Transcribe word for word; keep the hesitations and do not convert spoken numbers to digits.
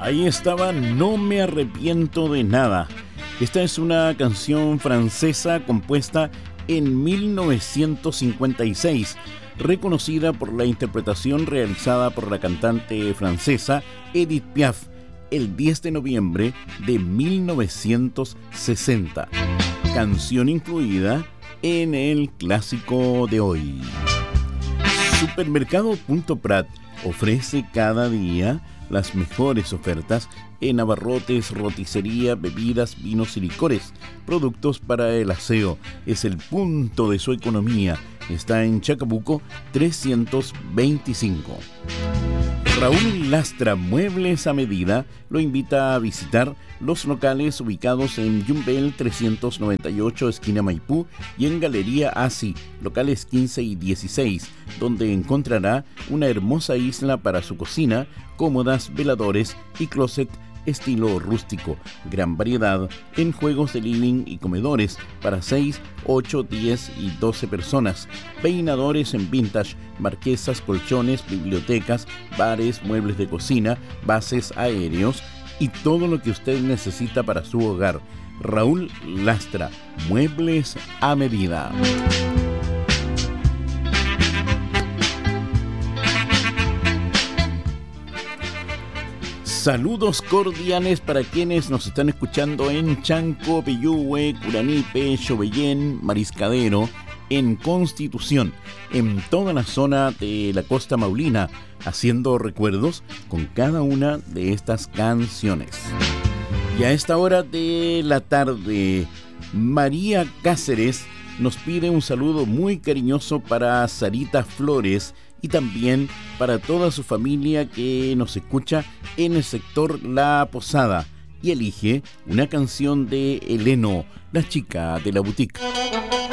Ahí estaba No me arrepiento de nada. Esta es una canción francesa compuesta en mil novecientos cincuenta y seis, reconocida por la interpretación realizada por la cantante francesa Edith Piaf el diez de noviembre de mil novecientos sesenta. Canción incluida en el clásico de hoy. Supermercado Punto Prat ofrece cada día las mejores ofertas en abarrotes, roticería, bebidas, vinos y licores, productos para el aseo. Es el punto de su economía. Está en Chacabuco trescientos veinticinco. Raúl Lastra Muebles a Medida lo invita a visitar los locales ubicados en Yumbel trescientos noventa y ocho, esquina Maipú, y en Galería Asi, locales quince y dieciséis, donde encontrará una hermosa isla para su cocina, cómodas, veladores y closet estilo rústico. Gran variedad en juegos de living y comedores para seis, ocho, diez y doce personas. Peinadores en vintage, marquesas, colchones, bibliotecas, bares, muebles de cocina, bases aéreos y todo lo que usted necesita para su hogar. Raúl Lastra, Muebles a Medida. Saludos cordiales para quienes nos están escuchando en Chanco, Peyúgue, Curanipe, Chobellén, Mariscadero, en Constitución, en toda la zona de la Costa Maulina, haciendo recuerdos con cada una de estas canciones. Y a esta hora de la tarde, María Cáceres nos pide un saludo muy cariñoso para Sarita Flores y también para toda su familia que nos escucha en el sector La Posada, y elige una canción de Eleno, la chica de la boutique.